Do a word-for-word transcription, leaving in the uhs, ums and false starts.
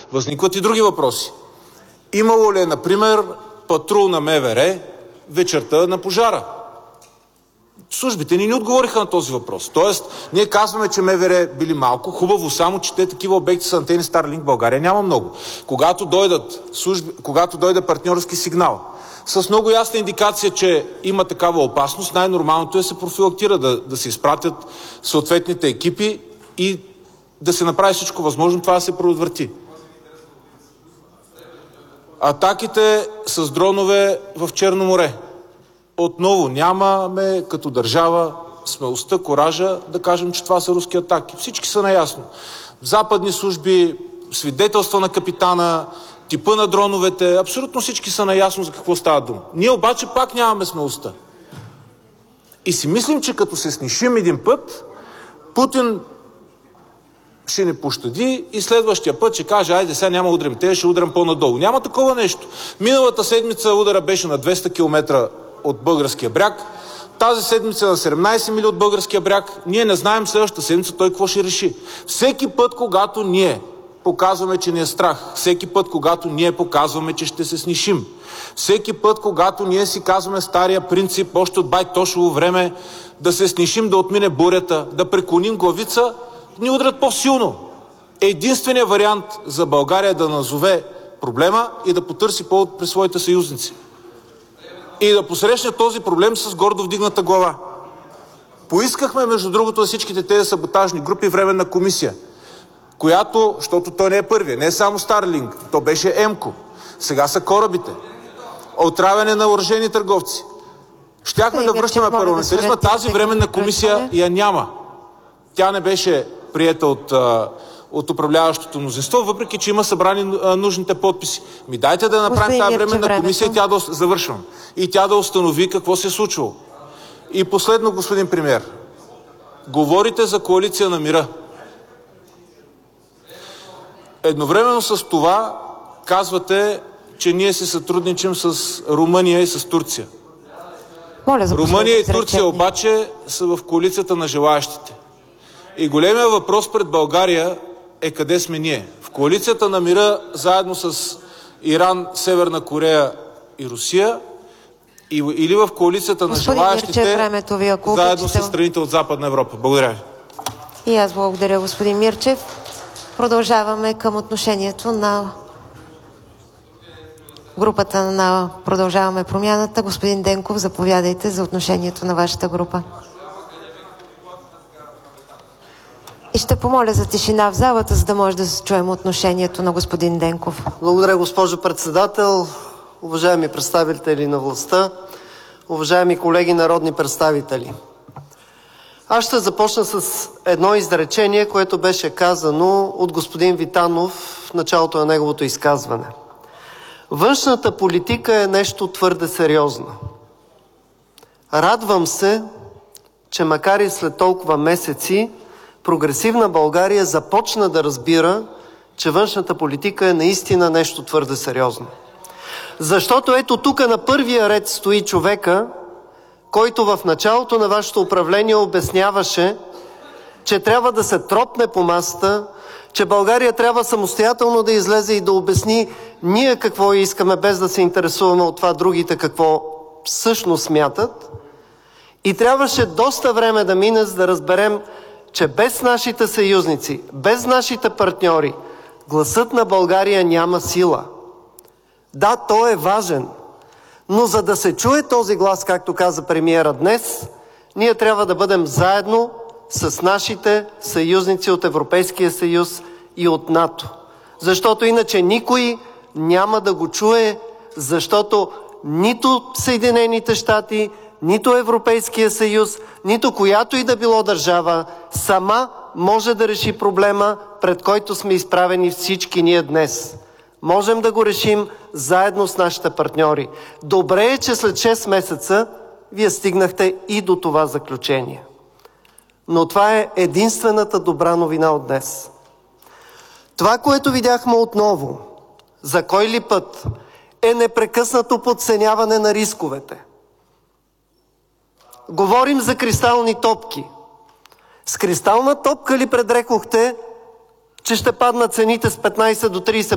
Възникват и други въпроси. Имало ли е, например, патрул на МВР вечерта на пожара? Службите ни не отговориха на този въпрос. Тоест, ние казваме, че МВР били малко, хубаво, само че те такива обекти с антени Starlink в България няма много. Когато дойдат служби, когато дойде партньорски сигнал, с много ясна индикация, че има такава опасност, най-нормалното е да се профилактира, да, да се изпратят съответните екипи и да се направи всичко възможно това да се предотврати. Атаките с дронове в Черно море. Отново нямаме като държава смелостта, коража да кажем, че това са руски атаки. Всички са наясно. Западни служби, свидетелства на капитана, типа на дроновете, абсолютно всички са наясно за какво става дума. Ние обаче пак нямаме смелостта. И си мислим, че като се снишим един път, Путин ще ни пощади и следващия път ще каже, айде сега няма удрям те, ще удрям по-надолу. Няма такова нещо. Миналата седмица удара беше на двеста километра от българския бряг. Тази седмица на седемнайсет мили от българския бряг. Ние не знаем следващата седмица той какво ще реши. Всеки път, когато ние показваме, че ни е страх, всеки път, когато ние показваме, че ще се снишим, всеки път, когато ние си казваме стария принцип, още от бай Тошово време, да се снишим, да отмине бурята, да преклоним главица, ни удрят по-силно. Единственият вариант за България е да назове проблема и да потърси повод при своите съюзници. И да посрещне този проблем с гордо вдигната глава. Поискахме, между другото, за всичките тези саботажни групи временна комисия, която, защото той не е първия, не е само Starlink, то беше Емко, сега са корабите, отравяне на въоръжени търговци. Щяхме да връщаме парламентаризма, тази временна комисия я няма. Тя не беше приета от, от управляващото мнозинство, въпреки че има събрани нужните подписи. Ми дайте да направим тази временна комисия и тя да завършвам. И тя да установи какво се е случвало. И последно, господин премиер, говорите за коалиция на мира. Едновременно с това казвате, че ние се сътрудничим с Румъния и с Турция. Моля, Румъния и Турция обаче са в коалицията на желаящите. И големия въпрос пред България е къде сме ние. В коалицията на мира заедно с Иран, Северна Корея и Русия или в коалицията на желаящите заедно с страните от Западна Европа. Благодаря ви. И аз благодаря, господин Мирчев. Продължаваме към отношението на групата на Продължаваме промяната. Господин Денков, заповядайте за отношението на вашата група. И ще помоля за тишина в залата, за да може да се чуем отношението на господин Денков. Благодаря, госпожо председател, уважаеми представители на властта, уважаеми колеги народни представители. Аз ще започна с едно изречение, което беше казано от господин Витанов в началото на неговото изказване. Външната политика е нещо твърде сериозно. Радвам се, че макар и след толкова месеци, прогресивна България започна да разбира, че външната политика е наистина нещо твърде сериозно. Защото ето тук на първия ред стои човека, който в началото на вашето управление обясняваше, че трябва да се тропне по масата, че България трябва самостоятелно да излезе и да обясни ние какво искаме, без да се интересуваме от това другите какво всъщност смятат. И трябваше доста време да мине, за да разберем, че без нашите съюзници, без нашите партньори, гласът на България няма сила. Да, той е важен, но за да се чуе този глас, както каза премиера днес, ние трябва да бъдем заедно с нашите съюзници от Европейския съюз и от НАТО. Защото иначе никой няма да го чуе, защото нито Съединените щати, нито Европейския съюз, нито която и да било държава сама може да реши проблема, пред който сме изправени всички ние днес. Можем да го решим заедно с нашите партньори. Добре е, че след шест месеца вие стигнахте и до това заключение. Но това е единствената добра новина от днес. Това, което видяхме отново, за кой ли път, е непрекъснато подценяване на рисковете. Говорим за кристални топки. С кристална топка ли предрекохте, че ще паднат цените с петнайсет до трийсет